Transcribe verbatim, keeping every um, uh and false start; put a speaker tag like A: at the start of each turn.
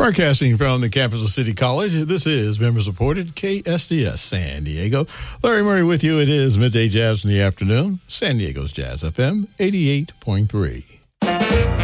A: Broadcasting from the campus of City College, this is Members Reported, K S D S San Diego. Larry Murray with you. It is Midday Jazz in the afternoon, San Diego's Jazz F M eighty-eight point three.